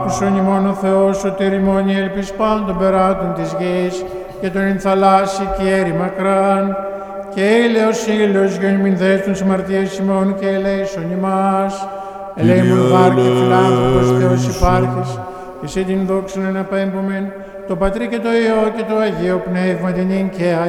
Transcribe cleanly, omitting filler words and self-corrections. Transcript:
άκουσον ημών ο Θεός, σωτήρ ημών η ελπίς πάντων περάτων της γης, και τον εν θαλάσσι και έρη μακράν, και ήλαιος ήλιος γεν μην δέστον συμμαρτίες ημών και ελέησον ημάς. Ελέημον βάρ και φιλάνθρωπος Θεός υπάρχεις, και σε την δόξον εναπέμπομεν, το Πατρί και το Υιό και το Αγίο Πνεύμα την νυν και